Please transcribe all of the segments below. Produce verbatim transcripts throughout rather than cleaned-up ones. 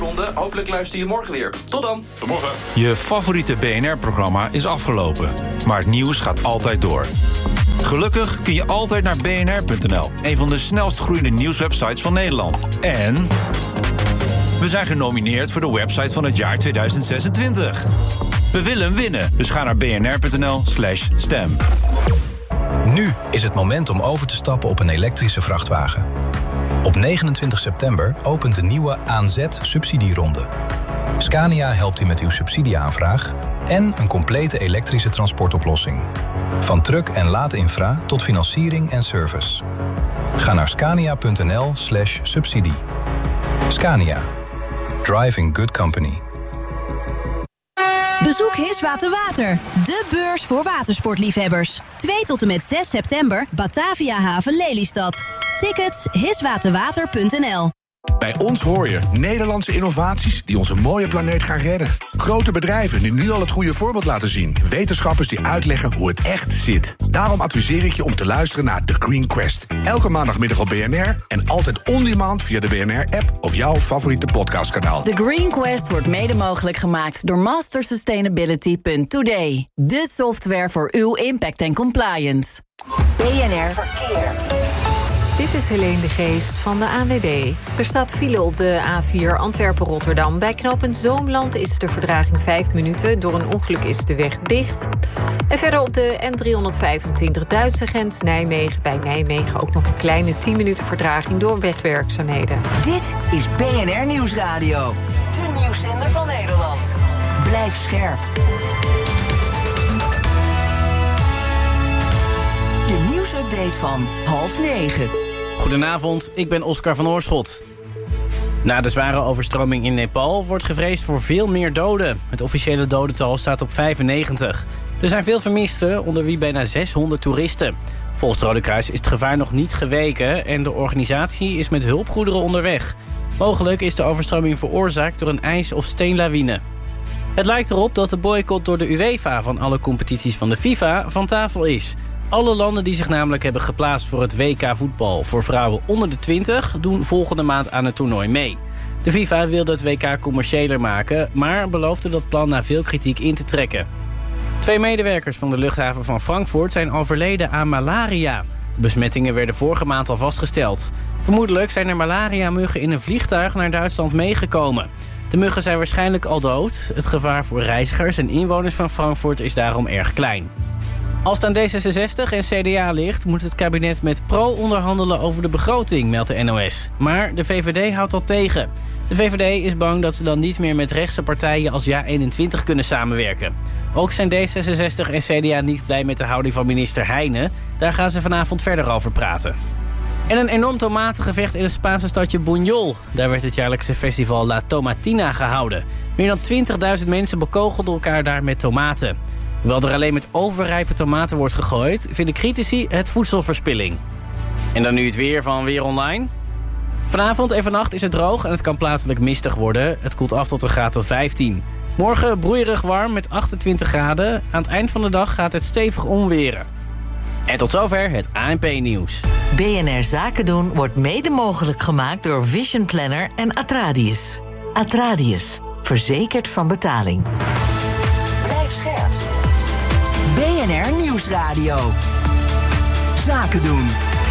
subsidieronde. Hopelijk luister je morgen weer. Tot dan. Tot morgen. Je favoriete B N R-programma is afgelopen. Maar het nieuws gaat altijd door. Gelukkig kun je altijd naar b n r punt n l. Een van de snelst groeiende nieuwswebsites van Nederland. En we zijn genomineerd voor de website van het jaar tweeduizend zesentwintig. We willen hem winnen, dus ga naar b n r punt n l slash stem. Nu is het moment om over te stappen op een elektrische vrachtwagen. Op negenentwintig september opent de nieuwe A N Z-subsidieronde. Scania helpt u met uw subsidieaanvraag en een complete elektrische transportoplossing. Van truck- en laadinfra tot financiering en service. Ga naar scania punt n l slash subsidie. Scania. Driving good company. Bezoek Hiswater Water, de beurs voor watersportliefhebbers. twee tot en met zes september, Batavia Haven Lelystad. Tickets hiswaterwater punt n l. Bij ons hoor je Nederlandse innovaties die onze mooie planeet gaan redden. Grote bedrijven die nu al het goede voorbeeld laten zien. Wetenschappers die uitleggen hoe het echt zit. Daarom adviseer ik je om te luisteren naar The Green Quest. Elke maandagmiddag op B N R en altijd on-demand via de B N R-app of jouw favoriete podcastkanaal. The Green Quest wordt mede mogelijk gemaakt door master sustainability punt today. De software voor uw impact en compliance. B N R Verkeer. Dit is Helene de Geest van de A N W B. Er staat file op de A vier Antwerpen-Rotterdam. Bij knooppunt Zoomland is de vertraging vijf minuten. Door een ongeluk is de weg dicht. En verder op de N driehonderdvijfentwintig Duitse grens Nijmegen. Bij Nijmegen ook nog een kleine tien minuten vertraging door wegwerkzaamheden. Dit is B N R Nieuwsradio. De nieuwszender van Nederland. Blijf scherp. De nieuwsupdate van half negen. Goedenavond, ik ben Oscar van Oorschot. Na de zware overstroming in Nepal wordt gevreesd voor veel meer doden. Het officiële dodental staat op vijfennegentig. Er zijn veel vermisten, onder wie bijna zeshonderd toeristen. Volgens het Rode Kruis is het gevaar nog niet geweken en de organisatie is met hulpgoederen onderweg. Mogelijk is de overstroming veroorzaakt door een ijs- of steenlawine. Het lijkt erop dat de boycott door de UEFA van alle competities van de FIFA van tafel is. Alle landen die zich namelijk hebben geplaatst voor het W K voetbal voor vrouwen onder de twintig... doen volgende maand aan het toernooi mee. De FIFA wilde het W K commerciëler maken, maar beloofde dat plan na veel kritiek in te trekken. Twee medewerkers van de luchthaven van Frankfurt zijn overleden aan malaria. De besmettingen werden vorige maand al vastgesteld. Vermoedelijk zijn er malaria-muggen in een vliegtuig naar Duitsland meegekomen. De muggen zijn waarschijnlijk al dood. Het gevaar voor reizigers en inwoners van Frankfurt is daarom erg klein. Als het aan D zesenzestig en C D A ligt, moet het kabinet met Pro onderhandelen over de begroting, meldt de N O S. Maar de V V D houdt dat tegen. De V V D is bang dat ze dan niet meer met rechtse partijen als Ja eenentwintig kunnen samenwerken. Ook zijn D zesenzestig en C D A niet blij met de houding van minister Heijnen. Daar gaan ze vanavond verder over praten. En een enorm tomatengevecht in het Spaanse stadje Buñol. Daar werd het jaarlijkse festival La Tomatina gehouden. Meer dan twintigduizend mensen bekogelden elkaar daar met tomaten. Hoewel er alleen met overrijpe tomaten wordt gegooid, vinden critici het voedselverspilling. En dan nu het weer van Weer Online. Vanavond en vannacht is het droog en het kan plaatselijk mistig worden. Het koelt af tot een graad of vijftien. Morgen broeierig warm met achtentwintig graden. Aan het eind van de dag gaat het stevig onweren. En tot zover het A N P-nieuws. B N R Zaken doen wordt mede mogelijk gemaakt door Vision Planner en Atradius. Atradius, verzekerd van betaling. Blijf scherp. B N R Nieuwsradio. Zaken doen.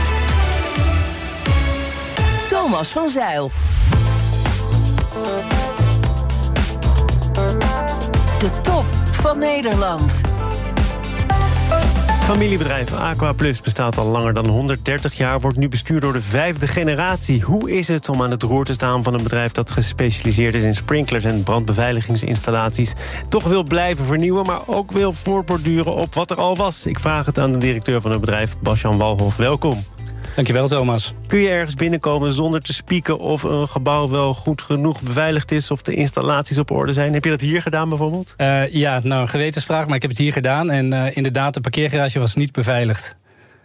Thomas van Zijl. De top van Nederland. Familiebedrijf Aqua Plus bestaat al langer dan honderddertig jaar... wordt nu bestuurd door de vijfde generatie. Hoe is het om aan het roer te staan van een bedrijf... dat gespecialiseerd is in sprinklers en brandbeveiligingsinstallaties... toch wil blijven vernieuwen, maar ook wil voortborduren op wat er al was? Ik vraag het aan de directeur van het bedrijf, Bas-Jan Walhof. Welkom. Dankjewel, Thomas. Kun je ergens binnenkomen zonder te spieken of een gebouw wel goed genoeg beveiligd is... of de installaties op orde zijn? Heb je dat hier gedaan bijvoorbeeld? Uh, ja, nou, een gewetensvraag, maar ik heb het hier gedaan. En uh, inderdaad, de parkeergarage was niet beveiligd.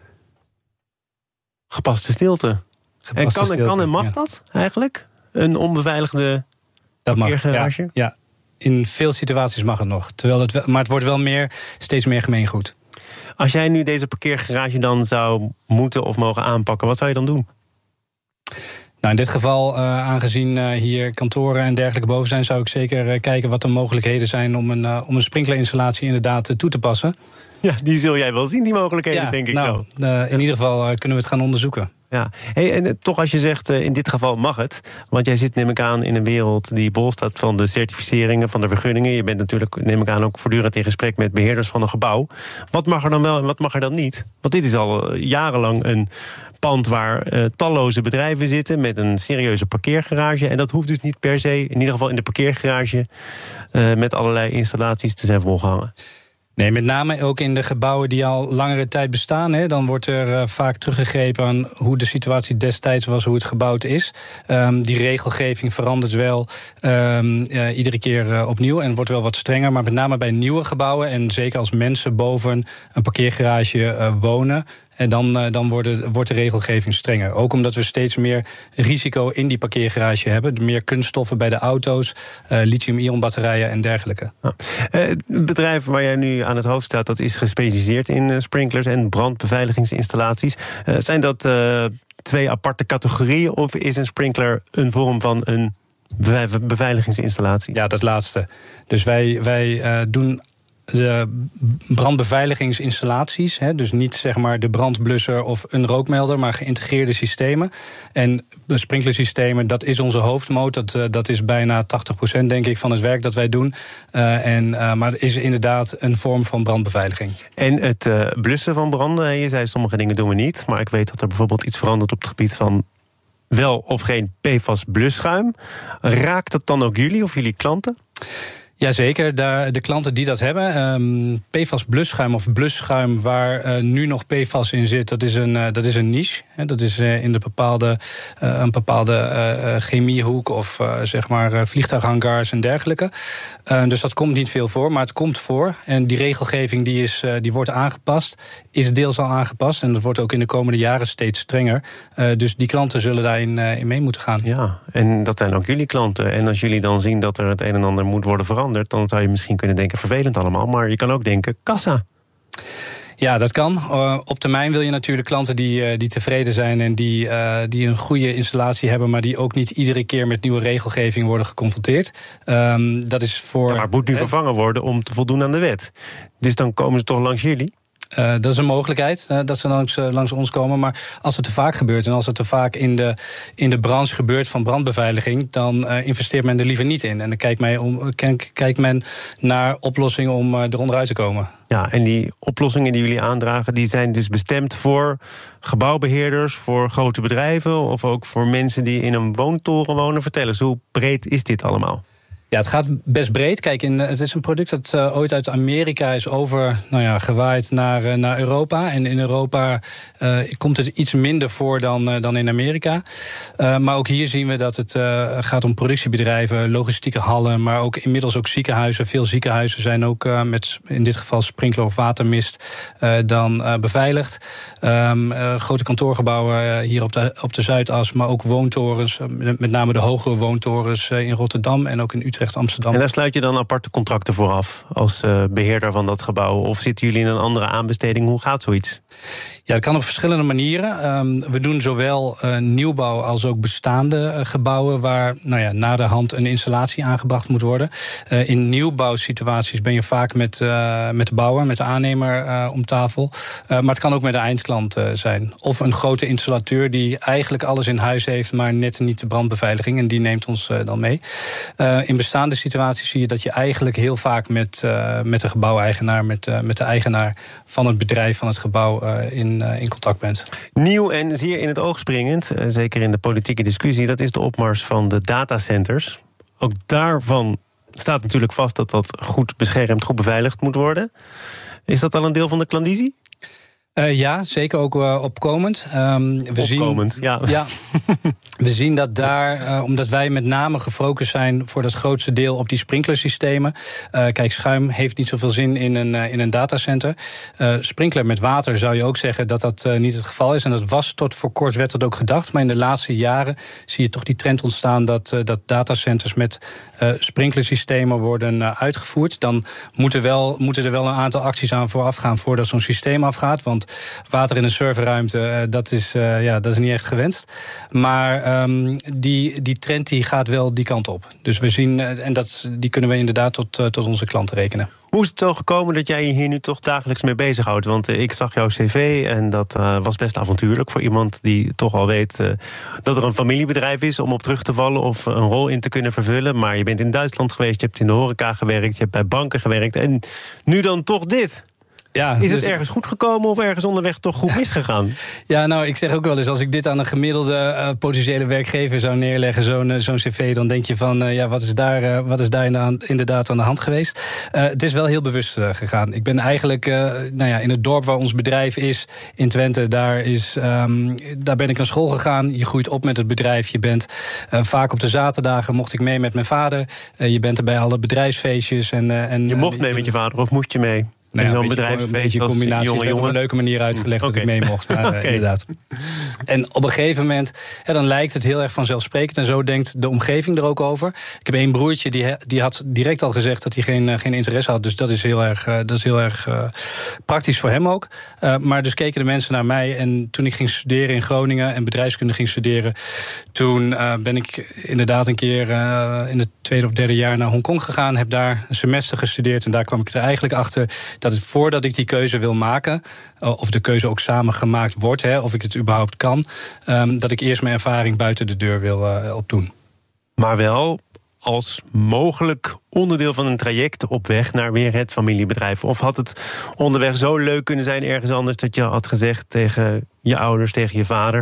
Gepaste stilte. Gepaste en kan, stilte, kan en mag ja. dat eigenlijk? Een onbeveiligde dat parkeergarage? Mag, ja, ja, in veel situaties mag het nog. Terwijl het wel, maar het wordt wel meer, steeds meer gemeengoed. Als jij nu deze parkeergarage dan zou moeten of mogen aanpakken, wat zou je dan doen? Nou, in dit geval, uh, aangezien uh, hier kantoren en dergelijke boven zijn, zou ik zeker uh, kijken wat de mogelijkheden zijn om een, uh, om een sprinklerinstallatie inderdaad uh, toe te passen. Ja, die zul jij wel zien, die mogelijkheden, ja, denk ik nou, zo. Uh, in ja. ieder geval uh, kunnen we het gaan onderzoeken. Ja, hey, en toch als je zegt, uh, in dit geval mag het. Want jij zit, neem ik aan, in een wereld die bol staat van de certificeringen, van de vergunningen. Je bent natuurlijk, neem ik aan, ook voortdurend in gesprek met beheerders van een gebouw. Wat mag er dan wel en wat mag er dan niet? Want dit is al uh, jarenlang een pand waar uh, talloze bedrijven zitten met een serieuze parkeergarage. En dat hoeft dus niet per se, in ieder geval in de parkeergarage, uh, met allerlei installaties te zijn volgehangen. Nee, met name ook in de gebouwen die al langere tijd bestaan. Hè, dan wordt er uh, vaak teruggegrepen aan hoe de situatie destijds was, hoe het gebouwd is. Um, die regelgeving verandert wel um, uh, iedere keer uh, opnieuw en wordt wel wat strenger. Maar met name bij nieuwe gebouwen en zeker als mensen boven een parkeergarage uh, wonen, en dan, uh, dan wordt, het, wordt de regelgeving strenger. Ook omdat we steeds meer risico in die parkeergarage hebben. Meer kunststoffen bij de auto's, uh, lithium-ion batterijen en dergelijke. Ja. Uh, het bedrijf waar jij nu aan het hoofd staat, dat is gespecialiseerd in uh, sprinklers en brandbeveiligingsinstallaties. Uh, zijn dat uh, twee aparte categorieën of is een sprinkler een vorm van een beveiligingsinstallatie? Ja, dat laatste. Dus wij, wij uh, doen de brandbeveiligingsinstallaties, hè, dus niet zeg maar de brandblusser of een rookmelder, maar geïntegreerde systemen. En sprinklersystemen, dat is onze hoofdmoot. Dat, dat is bijna tachtig procent denk ik van het werk dat wij doen. Uh, en, uh, maar het is inderdaad een vorm van brandbeveiliging. En het uh, blussen van branden, je zei sommige dingen doen we niet, maar ik weet dat er bijvoorbeeld iets verandert op het gebied van wel of geen P F A S-blusschuim. Raakt dat dan ook jullie of jullie klanten? Jazeker, de klanten die dat hebben. Um, P F A S-blusschuim of blusschuim waar uh, nu nog P F A S in zit, dat is een, uh, dat is een niche. Hè, dat is uh, in de bepaalde, uh, een bepaalde uh, chemiehoek of uh, zeg maar uh, vliegtuighangars en dergelijke. Uh, dus dat komt niet veel voor, maar het komt voor. En die regelgeving die, is, uh, die wordt aangepast, is deels al aangepast. En dat wordt ook in de komende jaren steeds strenger. Uh, dus die klanten zullen daarin uh, in mee moeten gaan. Ja, en dat zijn ook jullie klanten. En als jullie dan zien dat er het een en ander moet worden veranderd, dan zou je misschien kunnen denken vervelend allemaal, maar je kan ook denken kassa. Ja, dat kan. Uh, op termijn wil je natuurlijk klanten die, uh, die tevreden zijn en die, uh, die een goede installatie hebben, maar die ook niet iedere keer met nieuwe regelgeving worden geconfronteerd. Um, dat is voor. Ja, maar het moet nu eh, vervangen worden om te voldoen aan de wet. Dus dan komen ze toch langs jullie? Uh, dat is een mogelijkheid, uh, dat ze langs, uh, langs ons komen. Maar als het te vaak gebeurt en als het te vaak in de, in de branche gebeurt van brandbeveiliging, dan uh, investeert men er liever niet in. En dan kijkt, mij om, kijkt men naar oplossingen om uh, eronder uit te komen. Ja, en die oplossingen die jullie aandragen, die zijn dus bestemd voor gebouwbeheerders, voor grote bedrijven of ook voor mensen die in een woontoren wonen. Vertel eens, hoe breed is dit allemaal? Ja, het gaat best breed. Kijk, in, het is een product dat uh, ooit uit Amerika is over, nou ja, gewaaid naar, uh, naar Europa. En in Europa uh, komt het iets minder voor dan, uh, dan in Amerika. Uh, maar ook hier zien we dat het uh, gaat om productiebedrijven, logistieke hallen, maar ook inmiddels ook ziekenhuizen. Veel ziekenhuizen zijn ook uh, met in dit geval sprinkler of watermist uh, dan uh, beveiligd. Um, uh, grote kantoorgebouwen uh, hier op de, op de Zuidas, maar ook woontorens, uh, met name de hogere woontorens uh, in Rotterdam en ook in Utrecht. Amsterdam. En daar sluit je dan aparte contracten voor af als uh, beheerder van dat gebouw? Of zitten jullie in een andere aanbesteding? Hoe gaat zoiets? Ja, dat kan op verschillende manieren. Um, we doen zowel uh, nieuwbouw als ook bestaande uh, gebouwen waar nou ja, na de hand een installatie aangebracht moet worden. Uh, in nieuwbouwsituaties ben je vaak met, uh, met de bouwer, met de aannemer uh, om tafel. Uh, maar het kan ook met de eindklant uh, zijn. Of een grote installateur die eigenlijk alles in huis heeft, maar net niet de brandbeveiliging. En die neemt ons uh, dan mee. Uh, in bestaande situaties zie je dat je eigenlijk heel vaak met, uh, met de gebouweigenaar, met, uh, met de eigenaar van het bedrijf, van het gebouw uh, in, uh, in contact bent. Nieuw en zeer in het oog springend, uh, zeker in de politieke discussie, dat is de opmars van de datacenters. Ook daarvan staat natuurlijk vast dat dat goed beschermd, goed beveiligd moet worden. Is dat al een deel van de klandizie? Uh, ja, zeker ook uh, opkomend. Um, we opkomend, zien, ja. ja. We zien dat daar, uh, omdat wij met name gefocust zijn voor dat grootste deel op die sprinklersystemen. Uh, kijk, schuim heeft niet zoveel zin in een, uh, in een datacenter. Uh, sprinkler met water zou je ook zeggen dat dat uh, niet het geval is. En dat was tot voor kort werd dat ook gedacht. Maar in de laatste jaren zie je toch die trend ontstaan dat, uh, dat datacenters met uh, sprinklersystemen worden uh, uitgevoerd. Dan moeten, wel, moeten er wel een aantal acties aan vooraf gaan voordat zo'n systeem afgaat. Want water in een serverruimte, uh, dat, is, uh, ja, dat is niet echt gewenst. Maar um, die, die trend die gaat wel die kant op. Dus we zien, uh, en dat, die kunnen we inderdaad tot, uh, tot onze klanten rekenen. Hoe is het zo gekomen dat jij je hier nu toch dagelijks mee bezighoudt? Want uh, ik zag jouw cv en dat uh, was best avontuurlijk voor iemand die toch al weet uh, dat er een familiebedrijf is om op terug te vallen of een rol in te kunnen vervullen. Maar je bent in Duitsland geweest, je hebt in de horeca gewerkt, je hebt bij banken gewerkt en nu dan toch dit. Ja, is het dus ergens goed gekomen of ergens onderweg toch goed misgegaan? Ja, nou, ik zeg ook wel eens, als ik dit aan een gemiddelde uh, potentiële werkgever zou neerleggen, zo'n, uh, zo'n cv, dan denk je van, uh, ja, wat is daar, uh, wat is daar inderdaad aan de hand geweest? Uh, het is wel heel bewust uh, gegaan. Ik ben eigenlijk, uh, nou ja, in het dorp waar ons bedrijf is, in Twente, daar, is, um, daar ben ik naar school gegaan. Je groeit op met het bedrijf. Je bent uh, vaak op de zaterdagen mocht ik mee met mijn vader. Uh, je bent er bij alle bedrijfsfeestjes. En, uh, en, je mocht uh, mee met je vader of moest je mee? Nou ja, zo'n bedrijf een beetje combinatie. Jongen, jongen. Op een leuke manier uitgelegd okay. dat ik mee mocht. Maar, okay. uh, inderdaad. En op een gegeven moment, ja, dan lijkt het heel erg vanzelfsprekend. En zo denkt de omgeving er ook over. Ik heb één broertje, die, die had direct al gezegd dat hij geen, uh, geen interesse had. Dus dat is heel erg, uh, dat is heel erg uh, praktisch voor hem ook. Uh, maar dus keken de mensen naar mij. En toen ik ging studeren in Groningen en bedrijfskunde ging studeren, toen uh, ben ik inderdaad een keer uh, in het tweede of derde jaar naar Hongkong gegaan. Heb daar een semester gestudeerd. En daar kwam ik er eigenlijk achter dat het voordat ik die keuze wil maken, of de keuze ook samen gemaakt wordt, hè, of ik het überhaupt kan, um, dat ik eerst mijn ervaring buiten de deur wil uh, opdoen. Maar wel als mogelijk onderdeel van een traject op weg naar weer het familiebedrijf. Of had het onderweg zo leuk kunnen zijn ergens anders dat je had gezegd tegen je ouders, tegen je vader,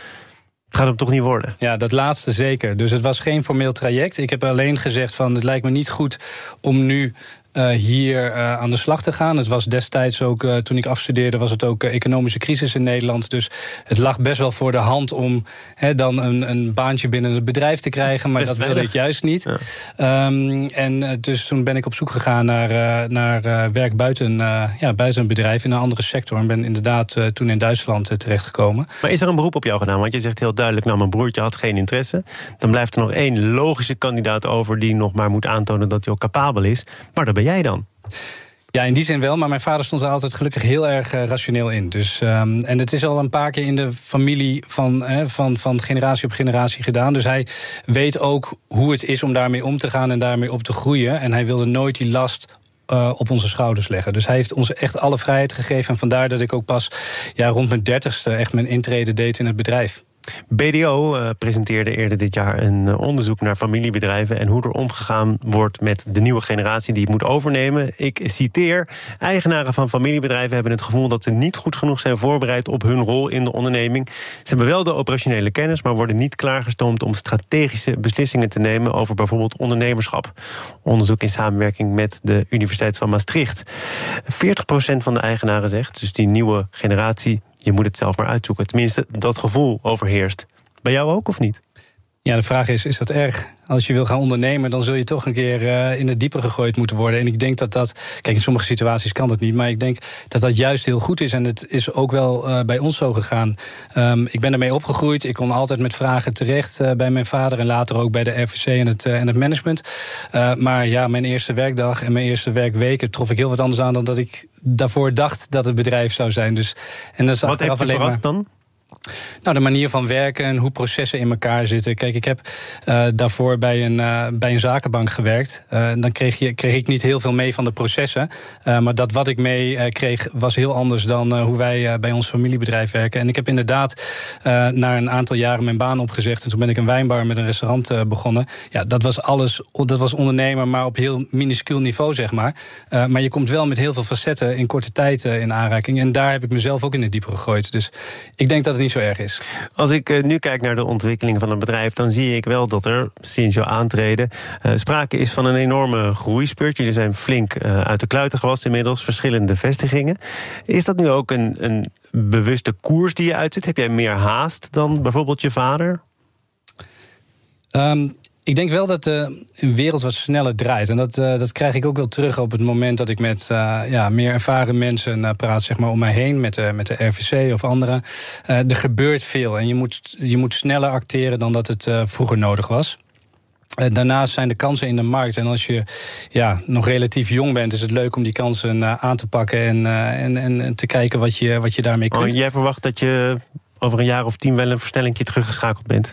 het gaat hem toch niet worden? Ja, dat laatste zeker. Dus het was geen formeel traject. Ik heb alleen gezegd van, het lijkt me niet goed om nu Uh, hier uh, aan de slag te gaan. Het was destijds ook, uh, toen ik afstudeerde, was het ook uh, economische crisis in Nederland. Dus het lag best wel voor de hand om he, dan een, een baantje binnen het bedrijf te krijgen. Maar best dat wilde ik juist niet. Ja. Um, en uh, dus toen ben ik op zoek gegaan naar, uh, naar uh, werk buiten, uh, ja, buiten een bedrijf in een andere sector. En ben inderdaad uh, toen in Duitsland uh, terechtgekomen. Maar is er een beroep op jou gedaan? Want je zegt heel duidelijk, nou, mijn broertje had geen interesse. Dan blijft er nog één logische kandidaat over die nog maar moet aantonen dat hij ook capabel is. Maar dat ben jij dan? Ja, in die zin wel, maar mijn vader stond er altijd gelukkig heel erg uh, rationeel in. Dus, um, en het is al een paar keer in de familie van, eh, van, van generatie op generatie gedaan. Dus hij weet ook hoe het is om daarmee om te gaan en daarmee op te groeien. En hij wilde nooit die last Uh, op onze schouders leggen. Dus hij heeft ons echt alle vrijheid gegeven. En vandaar dat ik ook pas ja, rond mijn dertigste echt mijn intrede deed in het bedrijf. B D O uh, presenteerde eerder dit jaar een uh, onderzoek naar familiebedrijven en hoe er omgegaan wordt met de nieuwe generatie die het moet overnemen. Ik citeer: eigenaren van familiebedrijven hebben het gevoel dat ze niet goed genoeg zijn voorbereid op hun rol in de onderneming. Ze hebben wel de operationele kennis, maar worden niet klaargestoomd om strategische beslissingen te nemen over bijvoorbeeld ondernemerschap. Onderzoek in samenwerking met de Universiteit van Maastricht. veertig procent van de eigenaren zegt, dus die nieuwe generatie, je moet het zelf maar uitzoeken. Tenminste, dat gevoel overheerst. Bij jou ook of niet? Ja, de vraag is, is dat erg? Als je wil gaan ondernemen, dan zul je toch een keer uh, in het diepe gegooid moeten worden. En ik denk dat dat, kijk, in sommige situaties kan dat niet, maar ik denk dat dat juist heel goed is. En het is ook wel uh, bij ons zo gegaan. Um, ik ben ermee opgegroeid. Ik kon altijd met vragen terecht uh, bij mijn vader en later ook bij de R V C en het, uh, en het management. Uh, maar ja, mijn eerste werkdag en mijn eerste werkweken trof ik heel wat anders aan dan dat ik daarvoor dacht dat het bedrijf zou zijn. Dus, en dat is wat heb je verrast dan? Nou, de manier van werken en hoe processen in elkaar zitten. Kijk, ik heb uh, daarvoor bij een, uh, bij een zakenbank gewerkt. Uh, dan kreeg, je, kreeg ik niet heel veel mee van de processen. Uh, maar dat wat ik mee uh, kreeg was heel anders dan uh, hoe wij uh, bij ons familiebedrijf werken. En ik heb inderdaad uh, na een aantal jaren mijn baan opgezegd. En toen ben ik een wijnbar met een restaurant uh, begonnen. Ja, dat was alles, dat was ondernemer, maar op heel minuscuul niveau, zeg maar. Uh, maar je komt wel met heel veel facetten in korte tijd uh, in aanraking. En daar heb ik mezelf ook in het diepe gegooid. Dus ik denk dat het niet zo erg is. Als ik uh, nu kijk naar de ontwikkeling van het bedrijf, dan zie ik wel dat er sinds jouw aantreden uh, sprake is van een enorme groeispurt. Jullie zijn flink uh, uit de kluiten gewassen inmiddels, verschillende vestigingen. Is dat nu ook een, een bewuste koers die je uitzet? Heb jij meer haast dan bijvoorbeeld je vader? Um, Ik denk wel dat de wereld wat sneller draait. En dat, uh, dat krijg ik ook wel terug op het moment dat ik met uh, ja, meer ervaren mensen uh, praat, zeg maar, om mij heen, met de, met de R V C of anderen. Uh, er gebeurt veel en je moet, je moet sneller acteren dan dat het uh, vroeger nodig was. Uh, daarnaast zijn de kansen in de markt. En als je ja, nog relatief jong bent, is het leuk om die kansen uh, aan te pakken en, uh, en, en, en te kijken wat je, wat je daarmee kunt. Oh, jij verwacht dat je over een jaar of tien wel een versnellingje teruggeschakeld bent?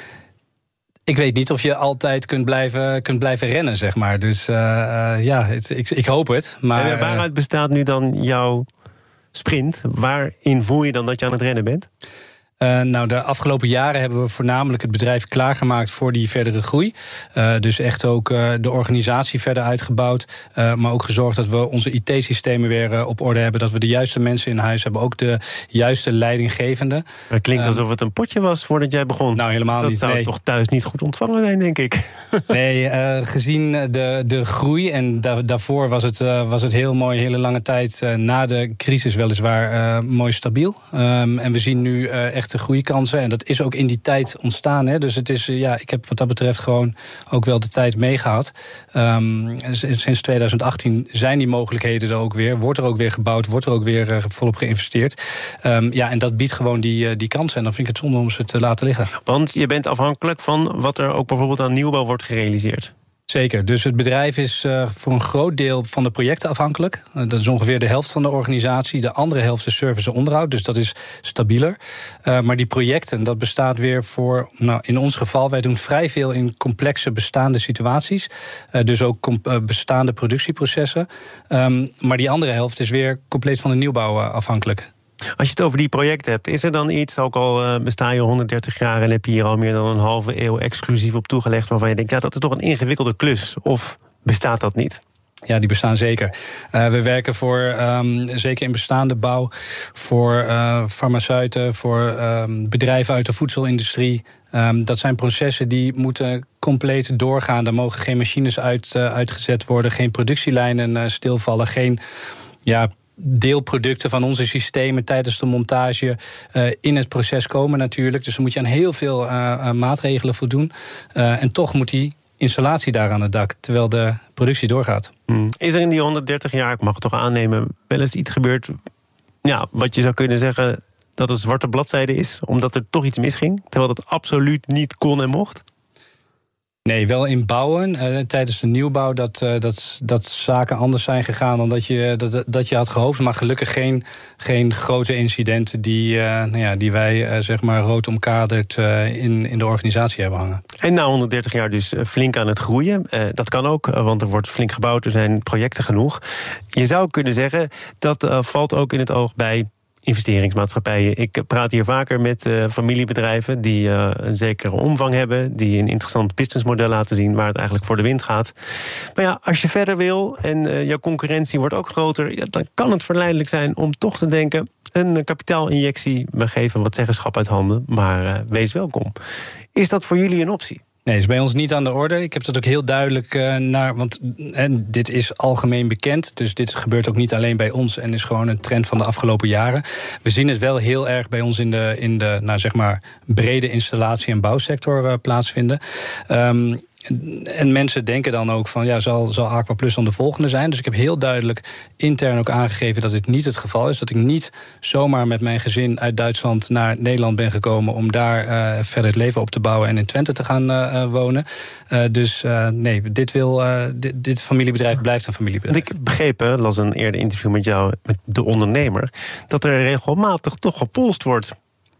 Ik weet niet of je altijd kunt blijven, kunt blijven rennen, zeg maar. Dus uh, uh, ja, het, ik, ik hoop het. Maar, en waaruit bestaat nu dan jouw sprint? Waarin voel je dan dat je aan het rennen bent? Uh, nou, de afgelopen jaren hebben we voornamelijk het bedrijf klaargemaakt voor die verdere groei. Uh, dus echt ook uh, de organisatie verder uitgebouwd. Uh, maar ook gezorgd dat we onze I T-systemen weer uh, op orde hebben. Dat we de juiste mensen in huis hebben. Ook de juiste leidinggevende. Het klinkt alsof het een potje was voordat jij begon. Nou, helemaal dat niet. Dat zou nee. toch thuis niet goed ontvangen zijn, denk ik. Nee, uh, gezien de, de groei en da- daarvoor was het, uh, was het heel mooi, hele lange tijd. Uh, na de crisis weliswaar uh, mooi stabiel. Um, en we zien nu uh, echt de groeikansen. En dat is ook in die tijd ontstaan. Hè. Dus het is, uh, ja, ik heb wat dat betreft gewoon ook wel de tijd meegehad. Um, sinds twintig achttien zijn die mogelijkheden er ook weer. Wordt er ook weer gebouwd, wordt er ook weer uh, volop geïnvesteerd. Um, ja, en dat biedt gewoon die, uh, die kansen. En dan vind ik het zonde om ze te laten liggen. Want je bent afhankelijk van wat er ook bijvoorbeeld aan nieuwbouw wordt gerealiseerd. Zeker, dus het bedrijf is uh, voor een groot deel van de projecten afhankelijk. Uh, dat is ongeveer de helft van de organisatie. De andere helft is service en onderhoud, dus dat is stabieler. Uh, maar die projecten, dat bestaat weer voor, nou, in ons geval, wij doen vrij veel in complexe bestaande situaties. Uh, dus ook com- uh, bestaande productieprocessen. Um, maar die andere helft is weer compleet van de nieuwbouw uh, afhankelijk. Als je het over die projecten hebt, is er dan iets, ook al uh, besta je honderddertig jaar en heb je hier al meer dan een halve eeuw exclusief op toegelegd, waarvan je denkt, ja, dat is toch een ingewikkelde klus? Of bestaat dat niet? Ja, die bestaan zeker. Uh, we werken voor, um, zeker in bestaande bouw, voor uh, farmaceuten, voor um, bedrijven uit de voedselindustrie. Um, dat zijn processen die moeten compleet doorgaan. Er mogen geen machines uit, uh, uitgezet worden, geen productielijnen uh, stilvallen, geen ja, deelproducten van onze systemen tijdens de montage uh, in het proces komen natuurlijk. Dus dan moet je aan heel veel uh, uh, maatregelen voldoen. Uh, en toch moet die installatie daar aan het dak, terwijl de productie doorgaat. Hmm. Is er in die honderddertig jaar, ik mag toch aannemen, wel eens iets gebeurd, ja, wat je zou kunnen zeggen dat het zwarte bladzijde is, omdat er toch iets misging, terwijl dat absoluut niet kon en mocht? Nee, wel in bouwen. Uh, tijdens de nieuwbouw dat, uh, dat, dat zaken anders zijn gegaan dan dat je, dat, dat je had gehoopt. Maar gelukkig geen, geen grote incidenten die, uh, nou ja, die wij uh, zeg maar rood omkaderd uh, in, in de organisatie hebben hangen. En na honderddertig jaar dus flink aan het groeien. Uh, dat kan ook, want er wordt flink gebouwd. Er zijn projecten genoeg. Je zou kunnen zeggen, dat uh, valt ook in het oog bij investeringsmaatschappijen. Ik praat hier vaker met uh, familiebedrijven die uh, een zekere omvang hebben, die een interessant businessmodel laten zien waar het eigenlijk voor de wind gaat. Maar ja, als je verder wil en uh, jouw concurrentie wordt ook groter, ja, dan kan het verleidelijk zijn om toch te denken, een kapitaalinjectie, we geven wat zeggenschap uit handen, maar uh, wees welkom. Is dat voor jullie een optie? Nee, is bij ons niet aan de orde. Ik heb dat ook heel duidelijk uh, naar, want en dit is algemeen bekend, dus dit gebeurt ook niet alleen bij ons en is gewoon een trend van de afgelopen jaren. We zien het wel heel erg bij ons in de, in de nou, zeg maar brede installatie- en bouwsector uh, plaatsvinden. Um, En mensen denken dan ook van, ja, zal, zal Aqua Plus dan de volgende zijn? Dus ik heb heel duidelijk intern ook aangegeven dat dit niet het geval is. Dat ik niet zomaar met mijn gezin uit Duitsland naar Nederland ben gekomen om daar uh, verder het leven op te bouwen en in Twente te gaan uh, wonen. Uh, dus uh, nee, dit, wil, uh, dit, dit familiebedrijf blijft een familiebedrijf. Ik begreep, las een eerder interview met jou, met de ondernemer, dat er regelmatig toch gepolst wordt.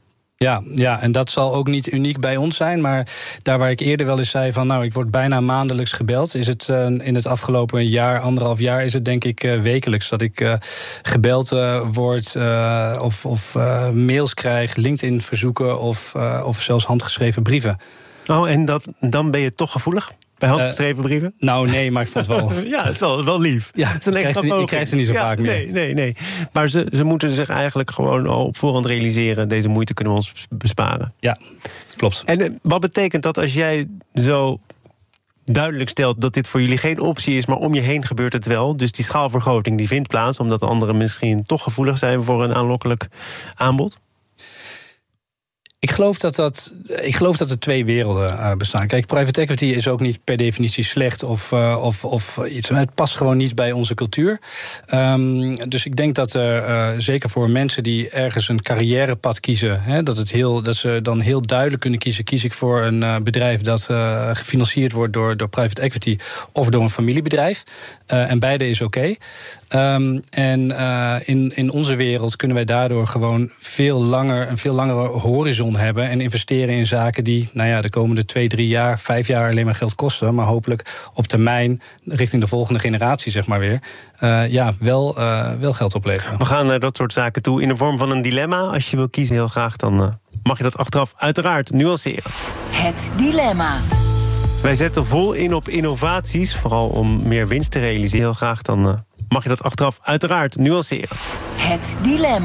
Ja, ja, en dat zal ook niet uniek bij ons zijn. Maar daar waar ik eerder wel eens zei van, nou, ik word bijna maandelijks gebeld, is het uh, in het afgelopen jaar, anderhalf jaar, is het denk ik uh, wekelijks dat ik uh, gebeld uh, word uh, of, of uh, mails krijg, LinkedIn-verzoeken of, uh, of zelfs handgeschreven brieven. Oh, en dat, dan ben je toch gevoelig? Bij handgeschreven brieven? Uh, nou, nee, maar ik vond het wel... ja, het is wel, wel lief. Ja, het is een extra poging. Je krijgt ze niet zo ja, vaak meer. Nee, nee, nee. Maar ze, ze moeten zich eigenlijk gewoon al op voorhand realiseren, deze moeite kunnen we ons besparen. Ja, klopt. En uh, wat betekent dat als jij zo duidelijk stelt dat dit voor jullie geen optie is, maar om je heen gebeurt het wel? Dus die schaalvergroting die vindt plaats, omdat anderen misschien toch gevoelig zijn voor een aanlokkelijk aanbod? Ik geloof dat, dat, ik geloof dat er twee werelden uh, bestaan. Kijk, private equity is ook niet per definitie slecht of, uh, of, of iets. Het past gewoon niet bij onze cultuur. Um, dus ik denk dat er, uh, zeker voor mensen die ergens een carrièrepad kiezen, hè, dat, het heel, dat ze dan heel duidelijk kunnen kiezen. Kies ik voor een uh, bedrijf dat uh, gefinancierd wordt door, door private equity of door een familiebedrijf. Uh, en beide is oké. Okay. Um, en uh, in, in onze wereld kunnen wij daardoor gewoon veel langer, een veel langere horizon hebben en investeren in zaken die, nou ja, de komende twee, drie jaar, vijf jaar alleen maar geld kosten, maar hopelijk op termijn richting de volgende generatie, zeg maar weer, uh, ja, wel, uh, wel geld opleveren. We gaan naar dat soort zaken toe in de vorm van een dilemma. Als je wil kiezen heel graag, dan uh, mag je dat achteraf uiteraard nuanceren. Het dilemma. Wij zetten vol in op innovaties, vooral om meer winst te realiseren. Heel graag, dan uh, mag je dat achteraf uiteraard nuanceren. Het dilemma.